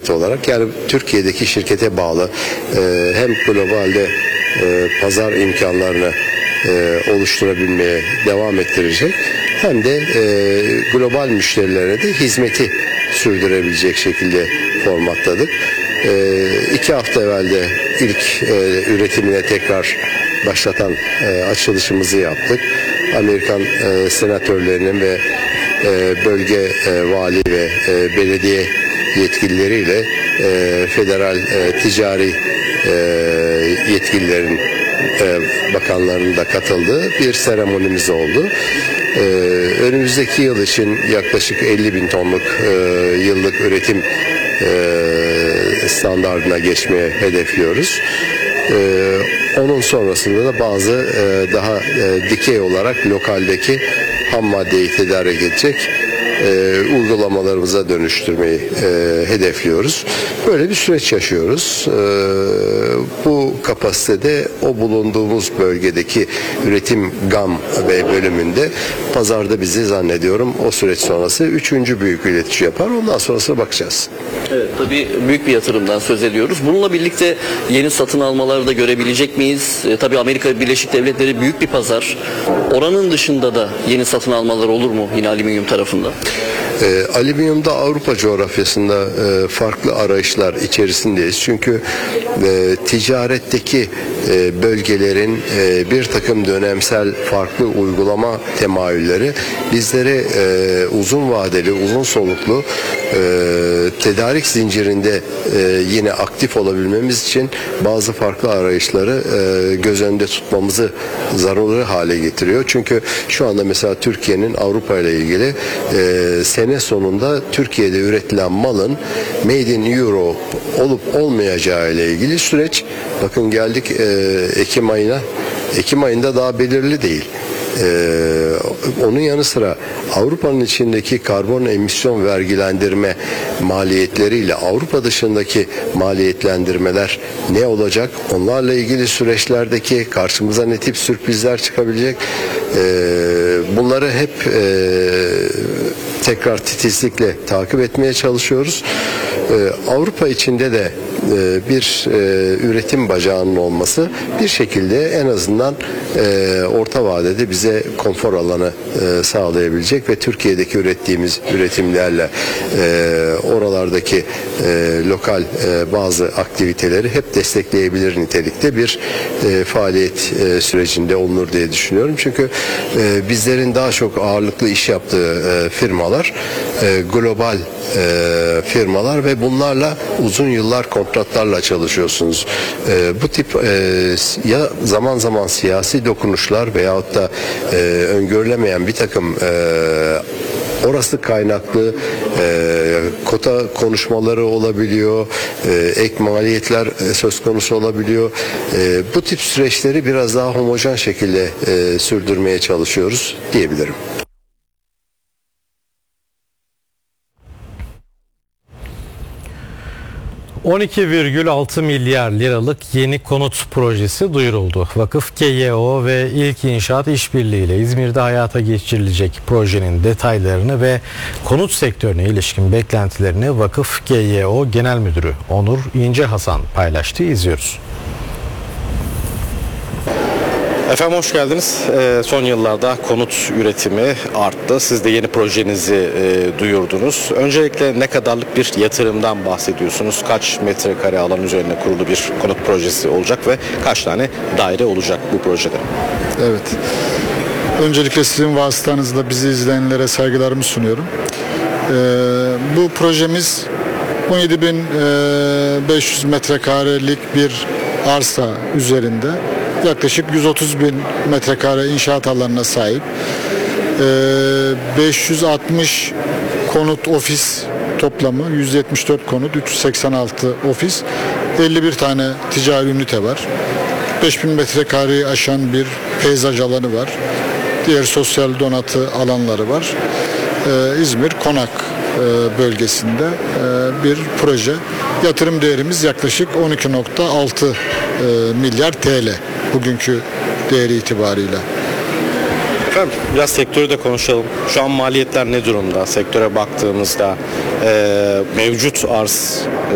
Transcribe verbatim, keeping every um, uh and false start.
maliyeti olarak. Yani Türkiye'deki şirkete bağlı e, hem globalde e, pazar imkanlarını e, oluşturabilmeye devam ettirecek, hem de e, global müşterilere de hizmeti sürdürebilecek şekilde formatladık. E, iki hafta evvel de ilk e, üretimine tekrar başlatan e, açılışımızı yaptık. Amerikan e, senatörlerinin ve e, bölge e, vali ve e, belediye yetkilileriyle e, federal e, ticari e, yetkililerin e, bakanların da katıldığı bir seremonimiz oldu. E, önümüzdeki yıl için yaklaşık elli bin tonluk e, yıllık üretim e, standardına geçmeye hedefliyoruz. Ee, onun sonrasında da bazı e, daha e, dikey olarak lokaldeki ham maddeyi tedarik edecek e, uygulamalarımıza dönüştürmeyi e, hedefliyoruz. Böyle bir süreç yaşıyoruz. E, bu kapasitede o bulunduğumuz bölgedeki üretim gam ve bölümünde pazarda bizi zannediyorum o süreç sonrası üçüncü büyük üretici yapar. Ondan sonrasına bakacağız. Evet, tabii büyük bir yatırımdan söz ediyoruz. Bununla birlikte yeni satın almaları da görebilecek miyiz? E, tabii Amerika Birleşik Devletleri büyük bir pazar. Oranın dışında da yeni satın almalar olur mu yine alüminyum tarafında? E, alüminyumda Avrupa coğrafyasında e, farklı arayışlar içerisindeyiz. Çünkü e, ticaretteki e, bölgelerin e, bir takım dönemsel farklı uygulama temayülleri bizleri e, uzun vadeli, uzun soluklu e, tedarik zincirinde e, yine aktif olabilmemiz için bazı farklı arayışları e, göz önünde tutmamızı zaruri hale getiriyor. Çünkü şu anda mesela Türkiye'nin Avrupa ile ilgili e, sene sonunda Türkiye'de üretilen malın Made in Europe olup olmayacağı ile ilgili süreç, bakın geldik e, Ekim ayına. Ekim ayında daha belirli değil. Ee, onun yanı sıra Avrupa'nın içindeki karbon emisyon vergilendirme maliyetleriyle Avrupa dışındaki maliyetlendirmeler ne olacak? Onlarla ilgili süreçlerdeki karşımıza ne tip sürprizler çıkabilecek? Ee, bunları hep e, tekrar titizlikle takip etmeye çalışıyoruz. Ee, Avrupa içinde de e, bir e, üretim bacağının olması bir şekilde en azından e, orta vadede bize konfor alanı e, sağlayabilecek ve Türkiye'deki ürettiğimiz üretimlerle e, oralardaki e, lokal e, bazı aktiviteleri hep destekleyebilir nitelikte bir e, faaliyet e, sürecinde olunur diye düşünüyorum. Çünkü e, bizlerin daha çok ağırlıklı iş yaptığı e, firmalar e, global e, firmalar ve bunlarla uzun yıllar kontratlarla çalışıyorsunuz. E, bu tip e, ya zaman zaman siyasi dokunuşlar veyahut da e, öngörülemeyen bir takım e, orası kaynaklı e, kota konuşmaları olabiliyor, e, ek maliyetler e, söz konusu olabiliyor. E, bu tip süreçleri biraz daha homojen şekilde e, sürdürmeye çalışıyoruz diyebilirim. on iki virgül altı milyar liralık yeni konut projesi duyuruldu. Vakıf G Y O ve İlk İnşaat İşbirliği İzmir'de hayata geçirilecek projenin detaylarını ve konut sektörüne ilişkin beklentilerini Vakıf G Y O Genel Müdürü Onur İnce Hasan paylaştı. İzliyoruz. Efendim hoş geldiniz. Ee, son yıllarda konut üretimi arttı. Siz de yeni projenizi e, duyurdunuz. Öncelikle ne kadarlık bir yatırımdan bahsediyorsunuz? Kaç metrekare alan üzerine kurulu bir konut projesi olacak ve kaç tane daire olacak bu projede? Evet. Öncelikle sizin vasıtanızla bizi izleyenlere saygılarımı sunuyorum. Ee, bu projemiz on yedi bin beş yüz metrekarelik bir arsa üzerinde yaklaşık yüz otuz bin metrekare inşaat alanına sahip. beş yüz altmış konut ofis toplamı, yüz yetmiş dört konut, üç yüz seksen altı ofis, elli bir tane ticari ünite var. beş bin metrekareyi aşan bir peyzaj alanı var. Diğer sosyal donatı alanları var. İzmir Konak bölgesinde bir proje. Yatırım değerimiz yaklaşık on iki nokta altı milyar T L bugünkü değeri itibarıyla. Efendim biraz sektörü de konuşalım. Şu an maliyetler ne durumda? Sektöre baktığımızda e, mevcut arz